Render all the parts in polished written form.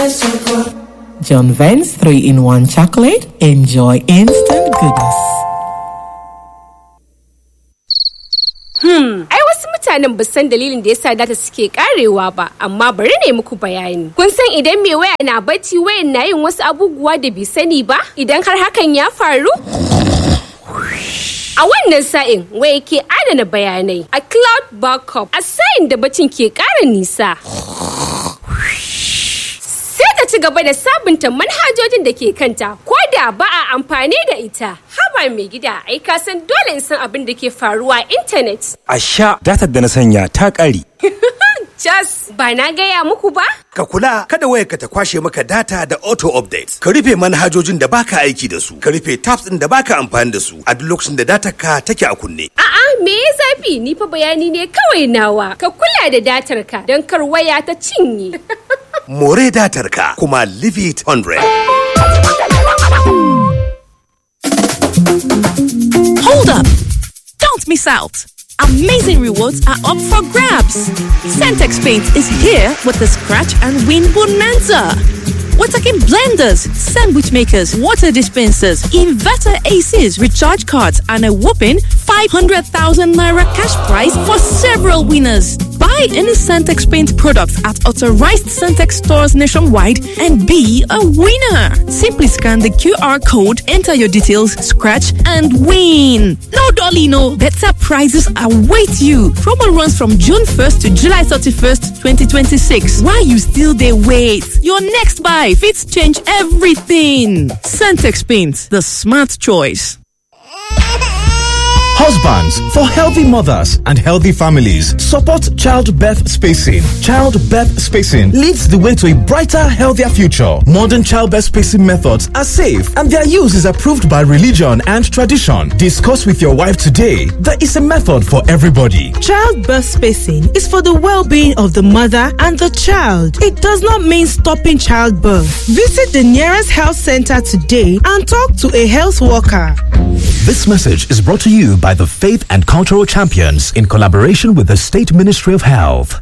John Vance 3-in-1 chocolate. Enjoy instant goodness. Ai wasu mutanen ba san dalilin da yasa data suke karewa ba, amma bari ne muku bayani. Kun san idan mai waya na bacci wayan na yin wasu abubuwa da bai sani ba? Idan har hakan ya faru? A wannan sa'in waya ke adana bayanai a cloud backup a sa'in da bacin ke ƙara nisa. Sai ta ci gaba da sabunta manhajojin da ke kanta ko da ba a amfani da ita. Haba mai gida, ai ka san dole in san abin da ke faruwa a intanet. A sha datar da na sanya ta ƙare. Jas, ba na gaya muku ba? Ka kula kada wayarka ta kwashe maka data da auto update. Ka rufe manhajojin da baka aiki da su. Ka rufe tabs ɗin da baka amfani da su a duk lokacin da datar ka take a kunne. A'a, me ya zafi? Ni fa bayani ne kawai nawa. Ka kula da datar ka don kar waya ta cinye. More datar ka kuma leave it 100. Hold up! Don't miss out! Amazing rewards are up for grabs. Centex Paint is here with the Scratch and Win Bonanza. We're talking blenders, sandwich makers, water dispensers, inverter ACs, recharge cards, and a whopping 500,000 naira cash prize for several winners. Buy any Centex Paint products at authorized Centex stores nationwide and be a winner. Simply scan the QR code, enter your details, scratch, and win. No dolly, no. Better prizes await you. Promo runs from June 1st to July 31st, 2026. While you still dey wait, your next buy fits change everything. Centex Paint, the smart choice. Husbands, for healthy mothers and healthy families, support childbirth spacing. Childbirth spacing leads the way to a brighter, healthier future. Modern childbirth spacing methods are safe and their use is approved by religion and tradition. Discuss with your wife today. There is a method for everybody. Childbirth spacing is for the well-being of the mother and the child. It does not mean stopping childbirth. Visit the nearest health center today and talk to a health worker. This message is brought to you by the Faith and Cultural Champions in collaboration with the State Ministry of Health.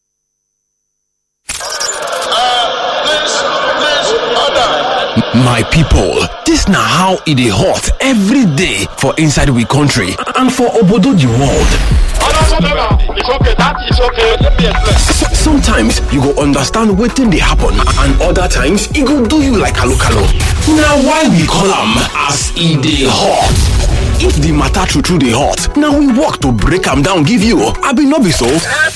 My people, this now how it is hot every day for inside we country and for obodo the world. It's okay, that is okay. Let me explain. Sometimes you go understand wetin dey happen and other times e go do you like kalo. Now why we call am as e dey hot? If the matter true dey hot, now we work to break am down give you. Abi no be so?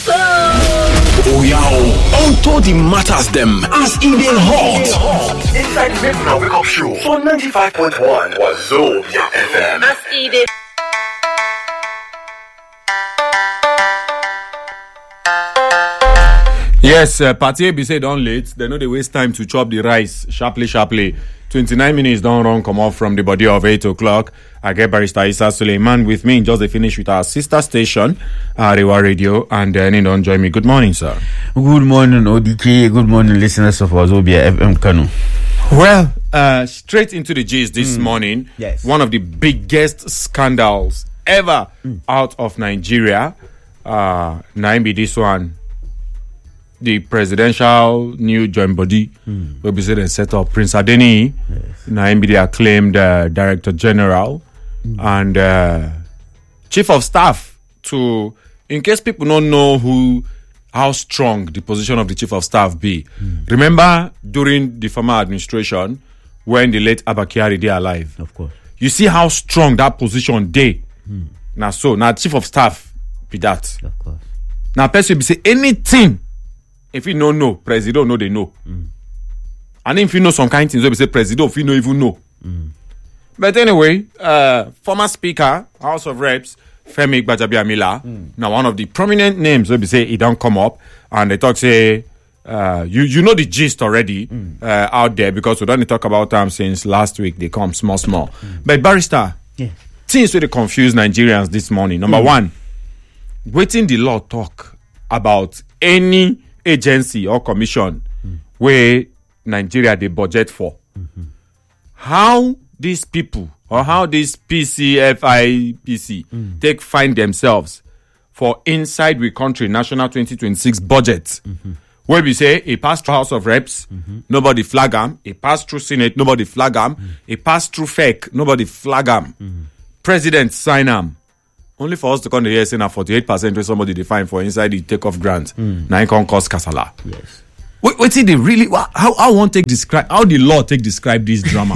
Oya unto the matters them as e dey hot. Inside Make Una Wake Up Show for 95.1 Wazobia FM. As e dey. Yes, party be say don late. They know they waste time to chop the rice sharply. 29 minutes don't run come off from the body of 8 o'clock. I get Barrister Isa Suleiman with me. Just they finish with our sister station, Arewa Radio, and then don't join me. Good morning, sir. Good morning, ODK. Good morning, listeners of Wazobia FM Kano. Well, straight into the gist this morning. Yes. One of the biggest scandals ever out of Nigeria. Now be this one. The presidential new joint body will be said and set up Prince Adeni, now the acclaimed Director General and Chief of Staff. To, in case people don't know how strong the position of the Chief of Staff be. Remember during the former administration when the late Abba Kyari they alive. Of course. You see how strong that position they. Now Chief of Staff be that. Of course. Now person be say anything. If you don't know, president know they know. And if you know some kind of things, we say president, if you don't even know. But anyway, former Speaker, House of Reps, Femi Gbajabiamila, now one of the prominent names, we say he don't come up, and they talk say, you know the gist already out there because we don't talk about them since last week. They come small. But Barrister, things really confuse Nigerians this morning. Number one, waiting the law talk about any agency or commission where Nigeria they budget for. How these people or how this PCFIPC take find themselves for inside we country national 2026 budget Where we say he passed through House of Reps, nobody flag him. He passed through Senate, nobody flag him. He passed through FEC, nobody flag him. President sign him. Only for us to come to here saying 48% where somebody define for inside the takeoff grant. Now it can cause kasala. Yes. Wait till they really how won't take describe how the law take describe this drama?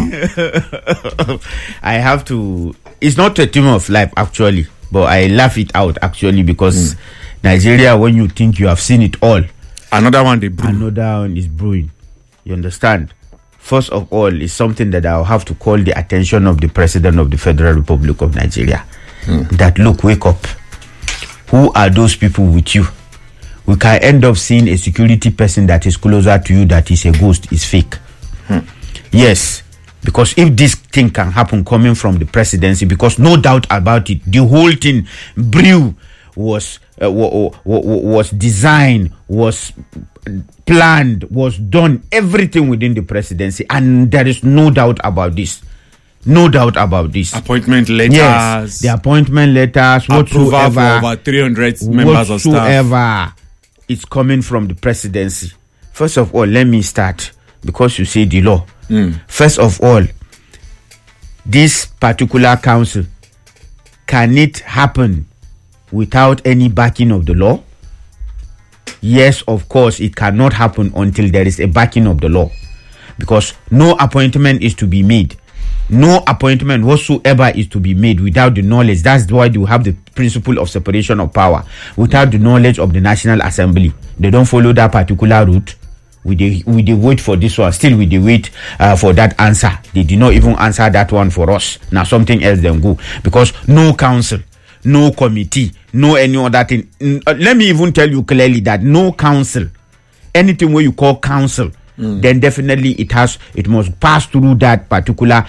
I have to. It's not a theme of life actually, but I laugh it out actually because Nigeria, when you think you have seen it all, another one they brew. Another one is brewing. You understand? First of all, it's something that I'll have to call the attention of the President of the Federal Republic of Nigeria. That look, wake up. Who are those people with you? We can end up seeing a security person that is closer to you that is a ghost, is fake. Yes, because if this thing can happen coming from the presidency, because no doubt about it, the whole thing brew was designed, was planned, was done, everything within the presidency, and there is no doubt about this. No doubt about this. Appointment letters. Yes, the appointment letters, whatsoever. For over 300 members of staff. Whatsoever is coming from the presidency. First of all, let me start, because you say the law. First of all, this particular council, can it happen without any backing of the law? Yes, of course, it cannot happen until there is a backing of the law. Because no appointment is to be made. No appointment whatsoever is to be made without the knowledge. That's why you have the principle of separation of power. Without the knowledge of the National Assembly, they don't follow that particular route. We dey wait for this one. Still, we dey wait for that answer. They did not even answer that one for us. Now something else then go, because no council, no committee, no any other thing. Let me even tell you clearly that no council, anything where you call council, then definitely it must pass through that particular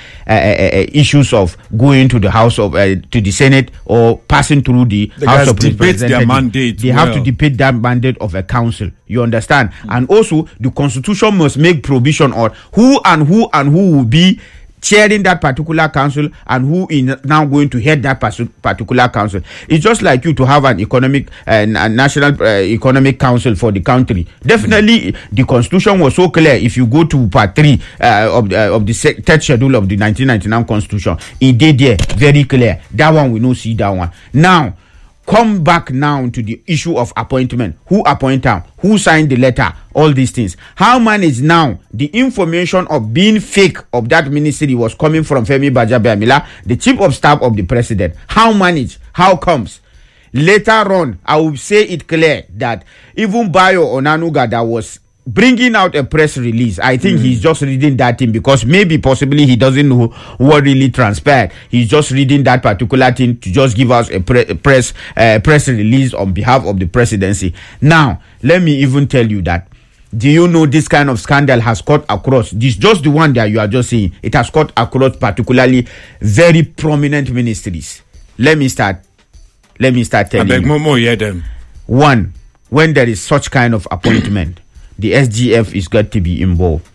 issues of going to the House of to the Senate, or passing through the House of Representatives. Their mandate. They have to debate that mandate of a council. You understand? And also the Constitution must make provision on who will be chairing that particular council and who is now going to head that particular council. It's just like you to have an economic national economic council for the country. Definitely, the Constitution was so clear. If you go to Part 3 of the third schedule of the 1999 Constitution, it did there very clear. That one we no see that one. Now, come back now to the issue of appointment. Who appoint them? Who signed the letter? All these things. How manage now the information of being fake of that ministry was coming from Femi Gbajabiamila, the chief of staff of the president. How manage? How comes? Later on, I will say it clear that even Bayo Onanuga that was bringing out a press release, I think he's just reading that thing because possibly he doesn't know what really transpired. He's just reading that particular thing to just give us a press release on behalf of the presidency. Now, let me even tell you that, do you know this kind of scandal has cut across, this just the one that you are just saying, it has cut across particularly very prominent ministries. Let me start telling you. Momo hear them. One, when there is such kind of appointment, the SGF is got to be involved.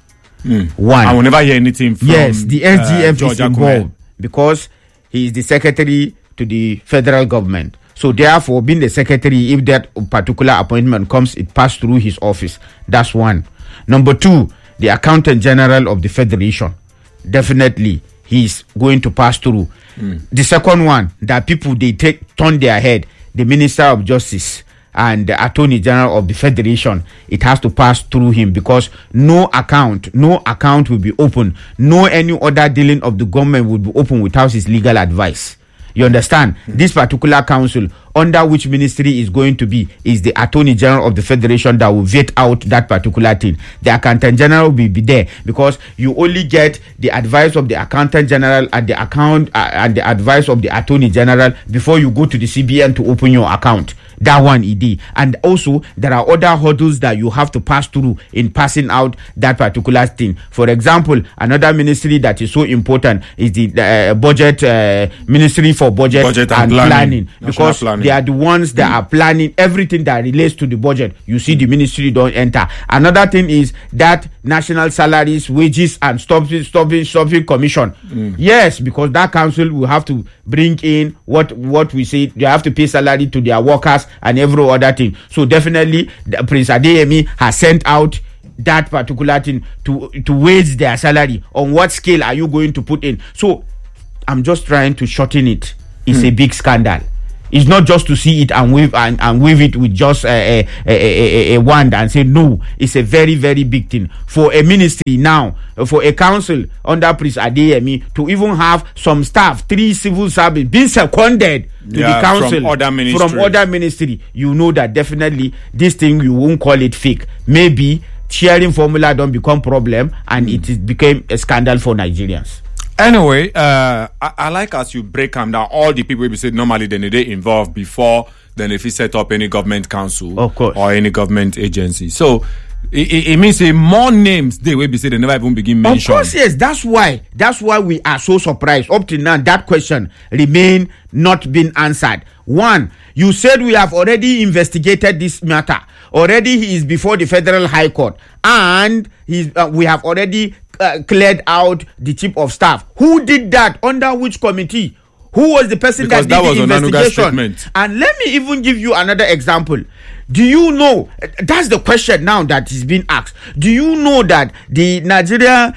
One, I will never hear anything from the SGF is involved because he is the secretary to the federal government. So therefore, being the secretary, if that particular appointment comes, it passed through his office. That's one. Number two, the accountant general of the federation, definitely he's going to pass through. The second one, that people they turn their head, the Minister of Justice and the Attorney General of the Federation, it has to pass through him because no account will be open. No any other dealing of the government will be open without his legal advice. You understand? This particular council, under which ministry is going to be, is the Attorney General of the Federation that will vet out that particular thing. The Accountant General will be there because you only get the advice of the Accountant General and the advice of the Attorney General before you go to the CBN to open your account. That one ED. And also there are other hurdles that you have to pass through in passing out that particular thing. For example, another ministry that is so important is the budget ministry for budget and planning. Because they are the ones that are planning everything that relates to the budget. You see, the ministry don't enter. Another thing is that national salaries, wages and stopping commission. Yes, because that council will have to bring in what we say, they have to pay salary to their workers and every other thing. So definitely Prince Adeyemi has sent out that particular thing to wage their salary. On what scale are you going to put in? So I'm just trying to shorten it. It's a big scandal. It's not just to see it and wave it with just a wand and say no. It's a very, very big thing for a ministry now, for a council under Prince Adeyemi to even have some staff, 3 civil servants being seconded to the council from other ministry. You know that definitely this thing, you won't call it fake. Maybe sharing formula don't become problem and it became a scandal for Nigerians. Anyway, I like as you break them down, all the people we said normally they involved before then if you set up any government council or any government agency. So it means more names they will be said they never even begin mentioning. Of course, yes. That's why we are so surprised. Up to now, that question remain not being answered. One, you said we have already investigated this matter. Already he is before the Federal High Court, and we have already cleared out the chief of staff. Who did that? Under which committee? Who was the person that did the investigation? And let me even give you another example. Do you know? That's the question now that is being asked. Do you know that the Nigeria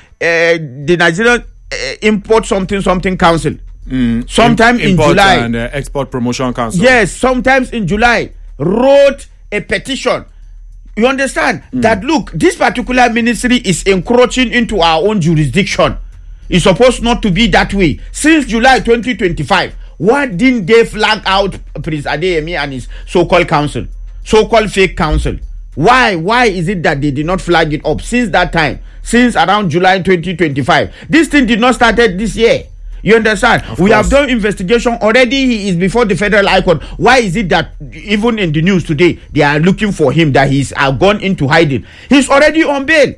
Import something council, sometime in July, and Export Promotion Council. Yes, sometimes in July, wrote a petition. You understand that, look, this particular ministry is encroaching into our own jurisdiction. It's supposed not to be that way. Since July 2025, why didn't they flag out Prince Adeyemi and his so-called council, so-called fake council? Why is it that they did not flag it up since that time, since around July 2025? This thing did not start this year. You understand? We have done investigation already. He is before the Federal High Court. Why is it that even in the news today they are looking for him, that he's gone into hiding? He's already on bail.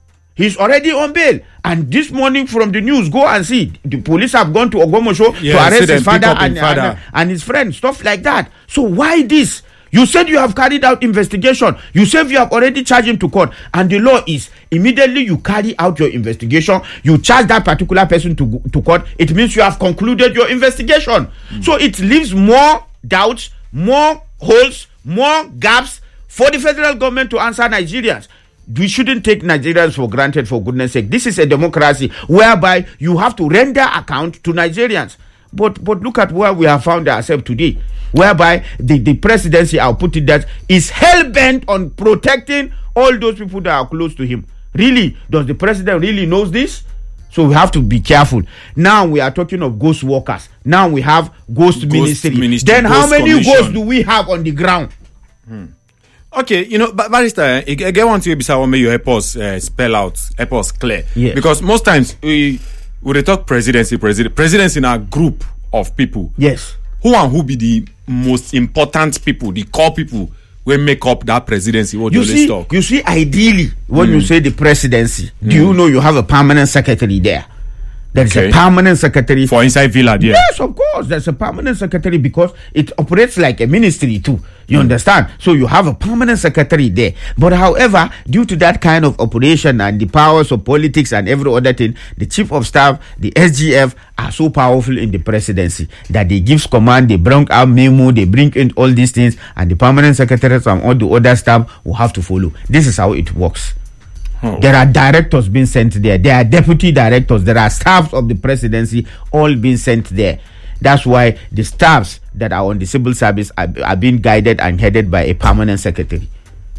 And this morning from the news, go and see, the police have gone to Ogomosho to arrest his father and his friend, stuff like that. So why this? You said you have carried out investigation. You said you have already charged him to court. And the law is, immediately you carry out your investigation, you charge that particular person to court, it means you have concluded your investigation. So it leaves more doubts, more holes, more gaps for the federal government to answer Nigerians. We shouldn't take Nigerians for granted, for goodness sake. This is a democracy whereby you have to render account to Nigerians. But look at where we have found ourselves today, whereby the presidency, I'll put it that, is hell-bent on protecting all those people that are close to him. Really? Does the president really knows this? So we have to be careful. Now we are talking of ghost workers. Now we have ghost ministry. Then how many ghosts do we have on the ground? Okay, Barrister, I get one to you beside one, may you help us spell out, help us clear. Yes. Because most times we talk presidency in a group of people. Yes. Who be the most important people, the core people will make up that presidency? What you see, ideally, when you say the presidency, do you know you have a permanent secretary there? There is a permanent secretary for inside Villa there. Yes, of course. There's a permanent secretary because it operates like a ministry too. You understand? So you have a permanent secretary there. But however, due to that kind of operation and the powers of politics and every other thing, the chief of staff, the SGF are so powerful in the presidency that they give command, they bring out memo, they bring in all these things, and the permanent secretaries and all the other staff will have to follow. This is how it works. There are directors being sent there. There are deputy directors. There are staffs of the presidency all being sent there. That's why the staffs that are on the civil service are being guided and headed by a permanent secretary.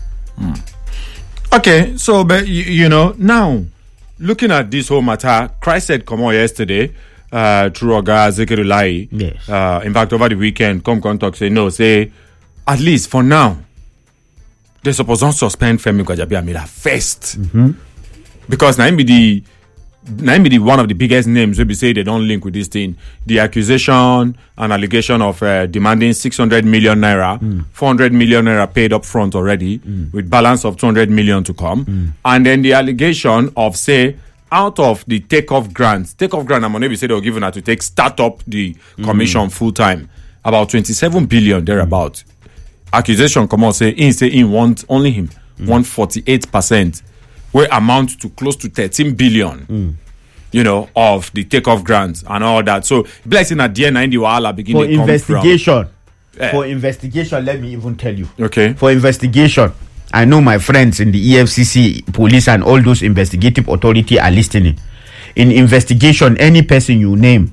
Okay, so but now looking at this whole matter, Christ said come on yesterday through Oga Zekirulai. Yes. In fact, over the weekend, come talk say at least for now, they supposed to suspend Femi Gbajabiamila first. Because now be the one of the biggest names we be say they don't link with this thing. The accusation and allegation of demanding 600 million naira, 400 million naira paid up front already, with balance of 200 million to come. And then the allegation of say out of the takeoff grant I'm going to say they were given her to start up the commission full time, about 27 billion thereabout. Accusation come out say he want only him 148%, where amount to close to 13 billion. Of the takeoff grants and all that. So blessing at the end the wahala beginning for investigation. For investigation, let me even tell you. Okay. For investigation, I know my friends in the EFCC, police, and all those investigative authority are listening. In investigation, any person you name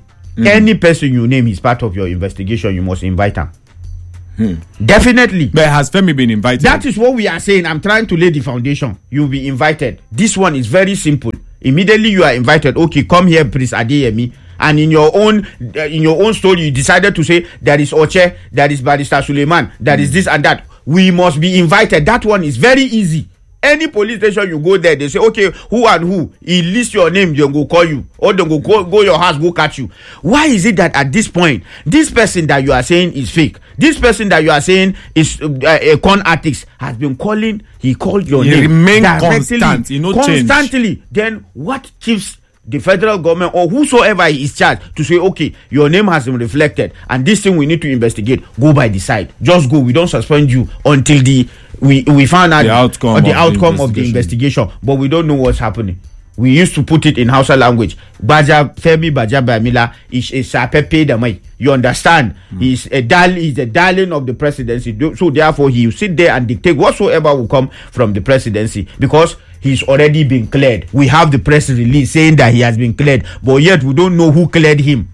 is part of your investigation. You must invite them. Definitely. But has Femi been invited? That is what we are saying. I'm trying to lay the foundation. You'll be invited. This one is very simple. Immediately you are invited. Okay, come here, Prince Adeyemi. And in your own story, you decided to say there is Oche, there is Barrister Suleiman, there is this and that. We must be invited. That one is very easy. Any police station you go there, they say, okay, who and who? He lists your name, they go call you. Or they go your house, go catch you. Why is it that at this point, this person that you are saying is fake, this person that you are saying is a con artist, has been calling, he called your name. He remained directly, constant, constantly. Then what keeps the federal government or whosoever is charged to say, okay, your name has been reflected and this thing we need to investigate? Go by the side. Just go. We don't suspend you until we find out the outcome of the investigation. But we don't know what's happening. We used to put it in Hausa language. Femi Bajabiamila is a sapepe damai. You understand? He's a darling of the presidency. So therefore, he will sit there and dictate whatsoever will come from the presidency because he's already been cleared. We have the press release saying that he has been cleared, but yet we don't know who cleared him.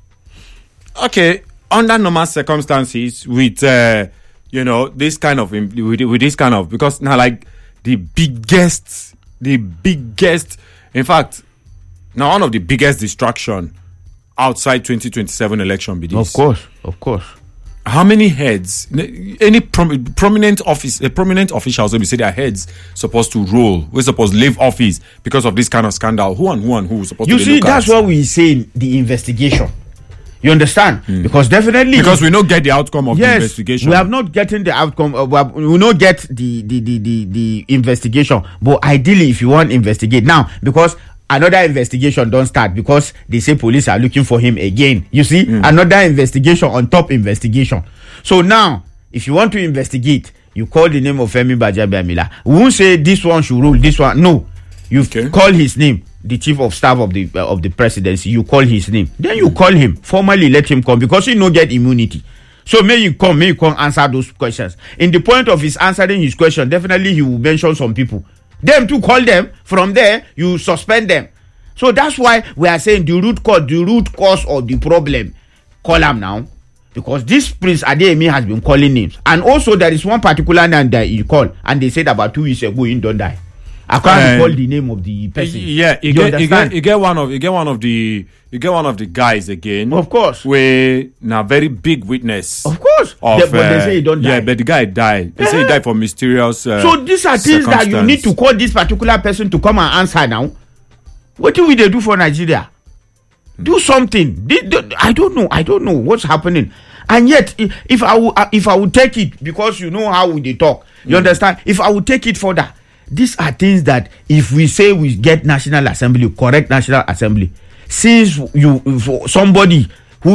Okay, under normal circumstances, with this kind of because now like the biggest, in fact, now one of the biggest distraction outside 2027 election be this. Of course. How many heads, any prominent officials will be say their heads supposed to roll? We're supposed to leave office because of this kind of scandal. Who is supposed to be? You see, that's what we say in the investigation. You understand? Because definitely, because we don't get the outcome of the investigation. We have not gotten the outcome. We will not get the investigation. But ideally, if you want to investigate now, because another investigation don't start because they say police are looking for him again. You see, another investigation on top investigation. So now, if you want to investigate, you call the name of Femi Bajabiamila. We won't say this one should rule, this one. No, you call his name, the chief of staff of the presidency. You call his name, then you call him formally. Let him come because he no get immunity. So may you come answer those questions. In the point of his answering his question, definitely he will mention some people. Them to call them. From there, you suspend them. So that's why we are saying the root cause of the problem. Call him now. Because this Prince Adeyemi has been calling names. And also there is one particular name that he called. And they said about 2 weeks ago he don't die. I can't recall the name of the person. Yeah, you get one of the guys again. Of course. We now very big witness. Of course. But they say he don't die. Yeah, but the guy died. They say he died for mysterious. So these are things that you need to call this particular person to come and answer now. What do we do for Nigeria? Do something. I don't know what's happening. And yet, if I would take it, because you know how they talk, you understand? If I would take it further, these are things that if we say we get National Assembly, correct National Assembly, since somebody